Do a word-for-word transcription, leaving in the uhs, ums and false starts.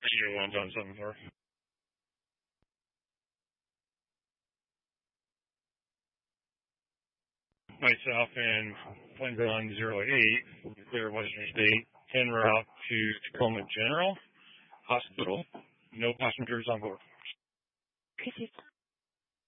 zero one seven seven four. Myself and plane on zero eight, clear Western State, en route to Tacoma General Hospital. No passengers on board. Could you